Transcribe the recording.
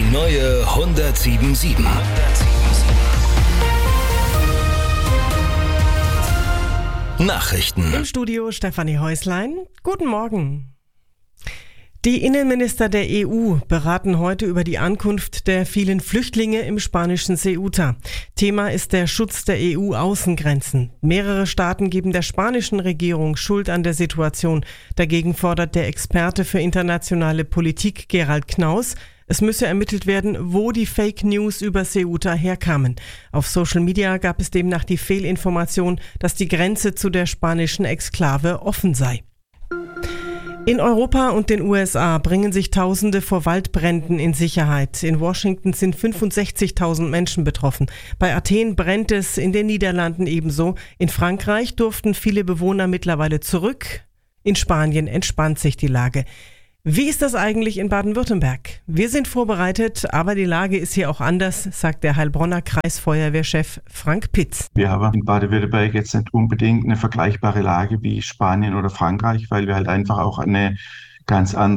neue 107.7. Nachrichten. Im Studio Stefanie Häuslein. Guten Morgen. Die Innenminister der EU beraten heute über die Ankunft der vielen Flüchtlinge im spanischen Ceuta. Thema ist der Schutz der EU-Außengrenzen. Mehrere Staaten geben der spanischen Regierung Schuld an der Situation. Dagegen fordert der Experte für internationale Politik Gerald Knaus, es müsse ermittelt werden, wo die Fake News über Ceuta herkamen. Auf Social Media gab es demnach die Fehlinformation, dass die Grenze zu der spanischen Exklave offen sei. In Europa und den USA bringen sich Tausende vor Waldbränden in Sicherheit. In Washington sind 65.000 Menschen betroffen. Bei Athen brennt es, in den Niederlanden ebenso. In Frankreich durften viele Bewohner mittlerweile zurück. In Spanien entspannt sich die Lage. Wie ist das eigentlich in Baden-Württemberg? Wir sind vorbereitet, aber die Lage ist hier auch anders, sagt der Heilbronner Kreisfeuerwehrchef Frank Pitz. Wir haben in Baden-Württemberg jetzt nicht unbedingt eine vergleichbare Lage wie Spanien oder Frankreich, weil wir halt einfach auch eine ganz andere